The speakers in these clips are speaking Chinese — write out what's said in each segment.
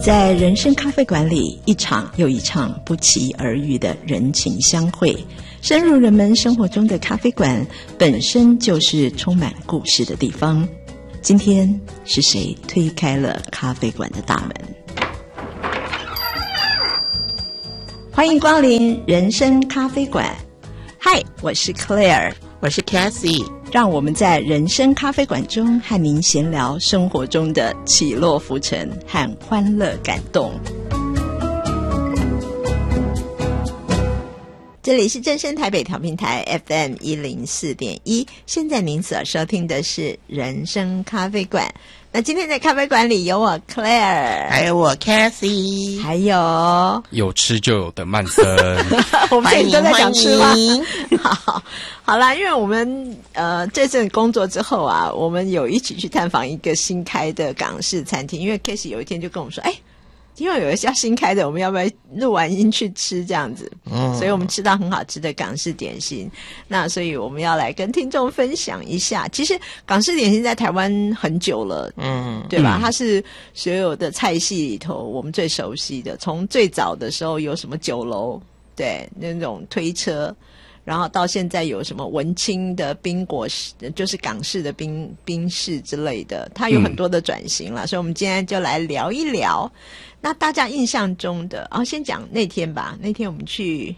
在人生咖啡馆里，一场又一场不期而遇的人情相会，深入人们生活中的咖啡馆本身就是充满故事的地方。今天是谁推开了咖啡馆的大门？欢迎光临人生咖啡馆。嗨，我是 Claire， 我是 Cassie， 让我们在人生咖啡馆中和您闲聊生活中的起落浮沉和欢乐感动。这里是正声台北调频台 FM 104.1，现在您所收听的是人生咖啡馆。那今天在咖啡馆里有我 Claire， 还有我 Cassie， 还有有吃就有的曼森。 我们现在都在讲吃吗？ 欢迎好啦，因为我们这阵工作之后啊，我们有一起去探访一个新开的港式餐厅，因为 Casey 有一天就跟我们说，因为有一家新开的，我们要不要录完音去吃这样子？所以我们吃到很好吃的港式点心。那所以我们要来跟听众分享一下。其实港式点心在台湾很久了，对吧？它是所有的菜系里头我们最熟悉的。从最早的时候有什么酒楼，对，那种推车，然后到现在有什么文青的冰果室，就是港式的冰室之类的，它有很多的转型了。所以我们今天就来聊一聊。那大家印象中的，先讲那天吧。那天我们去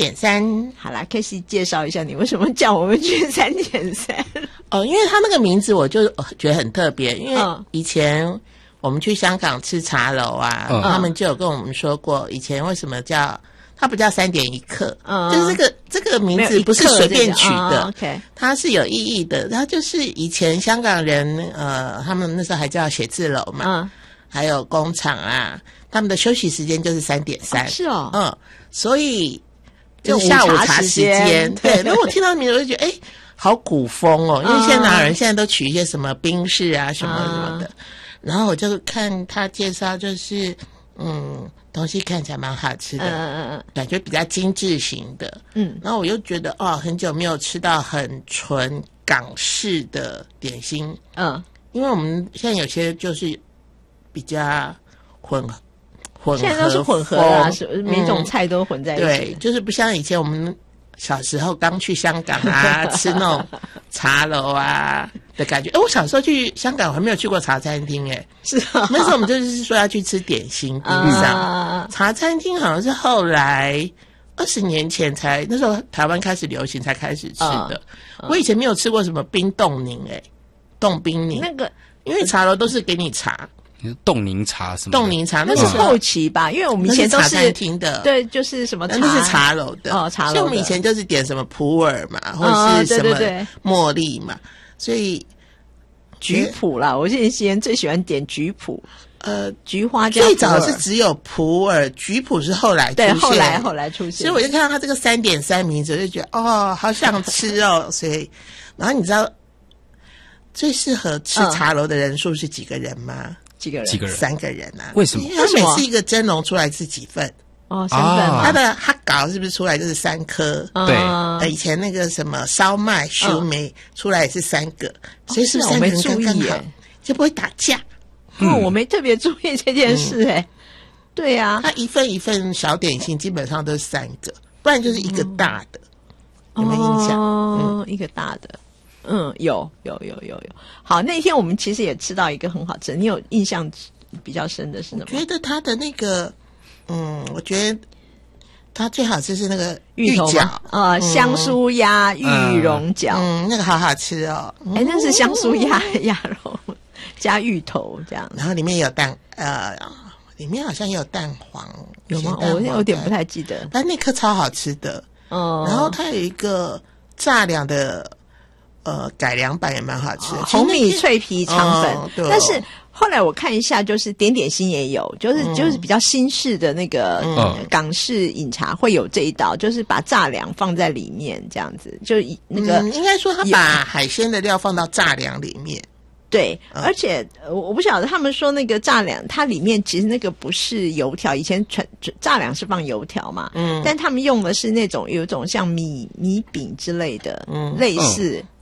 3.3， 好啦 Casey 介绍一下你为什么叫我们去3.3。 因为他那个名字我就觉得很特别，因为以前我们去香港吃茶楼啊，他们就有跟我们说过，以前为什么叫它不叫3.1克，就是这个名字不是随便取的，它是有意义的。它就是以前香港人他们那时候还叫写字楼嘛，还有工厂啊，他们的休息时间就是3.3， 是哦， 所以就下午茶时间。对，那我听到名字我就觉得好古风哦，因为现在哪有人现在都取一些什么宾士啊什么什么的，然后我就看他介绍，就是东西看起来蛮好吃的，感觉比较精致型的，然后我又觉得很久没有吃到很纯港式的点心，因为我们现在有些就是比较混合， 现在都是混合啊，每种菜都混在一起， 对，就是不像以前我们小时候刚去香港啊吃那种茶楼啊的感觉。我小时候去香港我还没有去过茶餐厅是啊， 那时候我们就是说要去吃点心冰上，茶餐厅好像是后来20年前才，那时候台湾开始流行才开始吃的。我以前没有吃过什么冰冻柠冻冰柠， 那个因为茶楼都是给你茶， 冻柠茶什么的？ 冻柠茶那是后期吧，因为我们以前都是茶餐厅的， 对，就是什么茶， 那是茶楼的茶楼的。 所以我们以前就是点什么普洱嘛，或者是什么茉莉嘛，所以菊普啦，我以前最喜欢点菊普，菊花加普洱。 最早是只有普洱，菊普是后来出现， 对，后来出现。 所以我就看到他这个3.3名字，我就觉得好想吃哦。所以，然后你知道最适合吃茶楼的人数是几个人吗？ 几个人 ？3个人啊。 为什么？ 他每次一个蒸笼出来是几份？ 三份。 他的哈搞是不是出来就是3颗？ 对。 以前那个什么烧麦、烧梅出来也是3个，所以是3个人刚刚好，就不会打架。 我没特别注意这件事对啊， 他一份一份小点心基本上都是3个，不然就是一个大的。有没有印象？ 一个大的。有。好，那天我们其实也吃到一个很好吃，你有印象比较深的是什么？ 我觉得它的那个，我觉得它最好吃是那个芋饺香酥鸭玉蓉饺， 那个好好吃哦。 那是香酥鸭蓉加芋头这样， 然后里面有蛋，里面好像也有蛋黄， 有吗？我有点不太记得， 但那颗超好吃的。然后它有一个炸两的。改良版也蛮好吃的， 红米脆皮肠粉，但是后来我看一下，就是点点心也有，就是比较新式的那个港式饮茶会有这一道，就是把炸两放在里面这样子，就那个应该说他把海鲜的料放到炸两里面。 对，而且我不晓得他们说那个炸两，它里面其实那个不是油条，以前炸两是放油条嘛，但他们用的是那种有一种像米饼之类的，类似。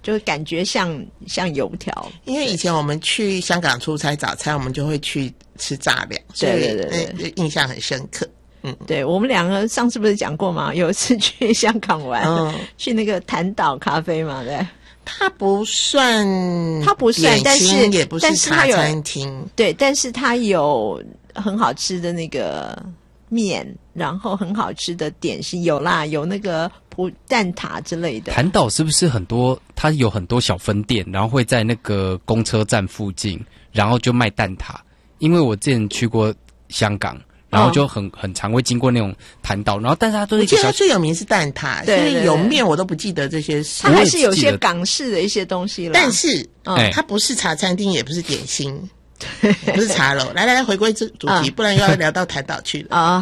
就感觉像油条。 因为以前我们去香港出差早餐，我们就会去吃炸粮，所以对印象很深刻。 对，我们两个上次不是讲过吗？有一次去香港玩，去那个潭岛咖啡嘛，对。 它不算， 但是也不是茶餐厅， 对，但是它有很好吃的那个面，然后很好吃的点心，有啦，有那个蛋挞之类的。 潭岛是不是很多？它有很多小分店，然后会在那个公车站附近，然后就卖蛋挞。因为我之前去过香港。然后就很常会经过那种潭岛，然后但是它都是一个我记得它最有名是蛋挞，所以有面我都不记得这些事。 它还是有些港式的一些东西了， 但是它不是茶餐厅，也不是点心，不是茶楼。来，回归主题，不然又要聊到潭岛去了啊！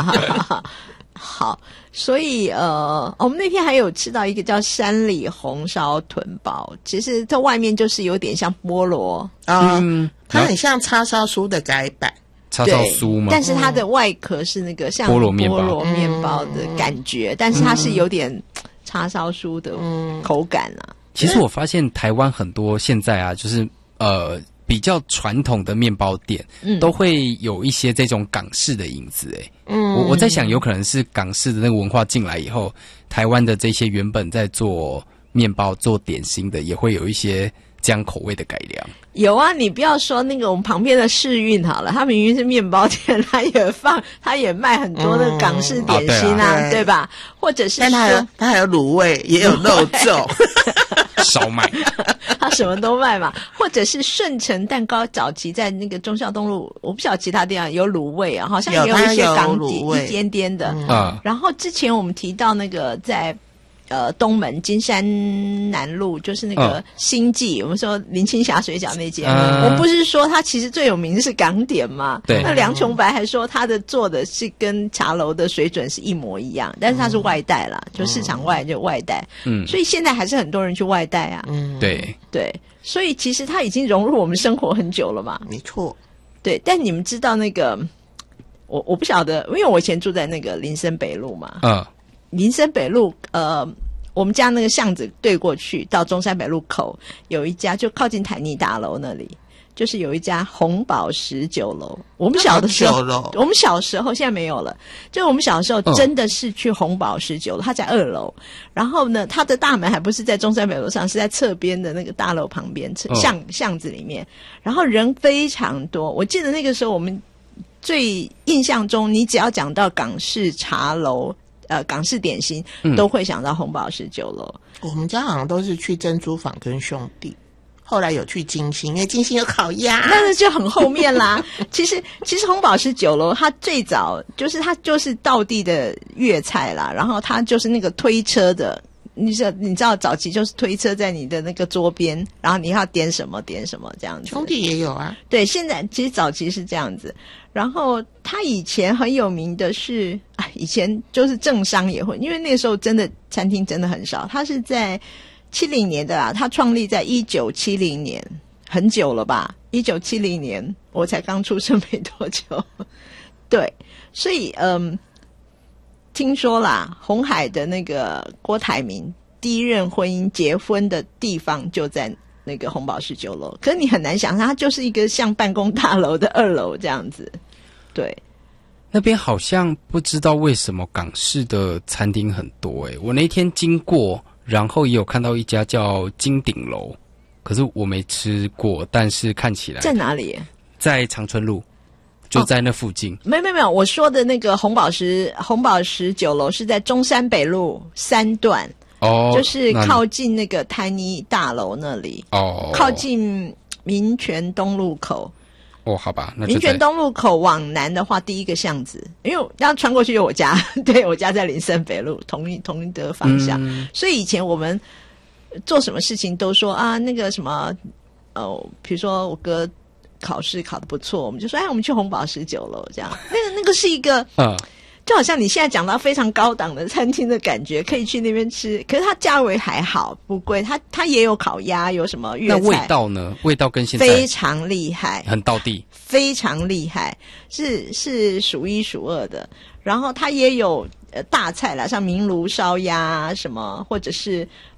好，所以我们那天还有吃到一个叫山里红烧豚堡，其实它外面就是有点像菠萝它很像叉烧酥的改版。 叉烧酥吗？ 但是它的外壳是那个像菠萝面包的感觉，但是它是有点叉烧酥的口感啊。 其实我发现台湾很多现在啊，就是比较传统的面包店，都会有一些这种港式的影子。我在想，有可能是港式的那个文化进来以后，台湾的这些原本在做面包、做点心的，也会有一些这样口味的改良。 有啊，你不要说那个我们旁边的世运好了，它明明是面包店，它也卖很多的港式点心啊，对吧？或者是但它还有卤味，也有肉粽， 烧麦， 它什么都卖嘛。或者是顺成蛋糕，早期在那个忠孝东路，我不晓得其他地方有卤味啊，好像也有一些港底一点点的。然后之前我们提到那个在。东门金山南路就是那个星际，我们说林青霞水饺那间，我不是说它其实最有名的是港点嘛？ 对。 那梁琼白还说他的做的是跟茶楼的水准是一模一样，但是它是外带啦，就市场外就外带。所以现在还是很多人去外带啊。 对对，所以其实它已经融入我们生活很久了嘛。 没错。 对，但你们知道那个我不晓得，因为我以前住在那个林森北路嘛。林森北路，我们家那个巷子对过去到中山北路口有一家，就靠近台泥大楼那里，就是有一家红宝石酒楼。我们小的时候，现在没有了。就我们小的时候，真的是去红宝石酒楼，它在2楼。然后呢，它的大门还不是在中山北路上，是在侧边的那个大楼旁边，巷子里面。然后人非常多。我记得那个时候，我们最印象中，你只要讲到港式茶楼。港式点心都会想到红宝石酒楼。 我们家好像都是去珍珠坊跟兄弟，后来有去金星，因为金星有烤鸭， 那就很后面啦。其实红宝石酒楼它最早就是道地的粤菜啦，然后它就是那个推车的。你知道早期就是推车在你的那个桌边，然后你要点什么点什么这样子。 兄弟也有啊。对， 现在其实早期是这样子。然后他以前很有名的是，以前就是政商也会，因为那时候真的餐厅真的很少。他是在70年的啦，他创立在1970年，很久了吧？1970年我才刚出生没多久。对，所以听说啦，鸿海的那个郭台铭第一任婚姻结婚的地方就在那个红宝石酒楼，可是你很难想象，它就是一个像办公大楼的2楼这样子。对， 那边好像不知道为什么港式的餐厅很多我那天经过，然后也有看到一家叫金鼎楼，可是我没吃过，但是看起来在哪里？ 在长春路。就在那附近。 没有，我说的那个红宝石酒楼是在中山北路3段，就是靠近那个台泥大楼那里，靠近民权东路口。 好吧，那就民权东路口往南的话，第一个巷子，因为要穿过去有我家，对，我家在林森北路同一的方向，所以以前我们做什么事情都说啊，那个什么，比如说我哥考试考得不错，我们就说我们去红宝石酒楼这样。那个是一个，就好像你现在讲到非常高档的餐厅的感觉，可以去那边吃。可是它价位还好，不贵。它也有烤鸭，有什么粤菜。 那味道呢？味道跟现在非常厉害， 很道地， 非常厉害，是数1数2的。然后它也有大菜啦，像明炉烧鸭什么，或者是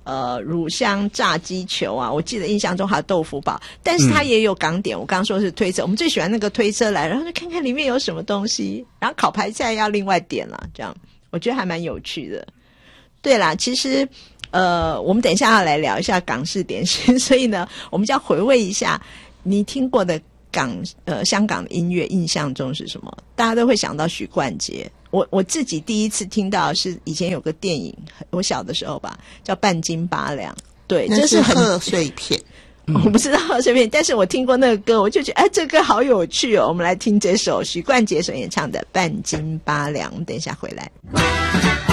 乳香炸鸡球啊，我记得印象中还有豆腐堡，但是它也有港点，我刚刚说是推车，我们最喜欢那个推车来，然后就看看里面有什么东西，然后烤排菜要另外点了，这样我觉得还蛮有趣的。对啦，其实我们等一下要来聊一下港式点心，所以呢我们就要回味一下你听过的香港的音乐印象中是什么？大家都会想到许冠杰。我自己第一次听到是以前有个电影，我小的时候吧，叫《半斤八两》。对， 这是贺岁片。 我不知道贺岁片，但是我听过那个歌，我就觉得这歌好有趣哦。我们来听这首许冠杰所演唱的《半斤八两》。我们等一下回来。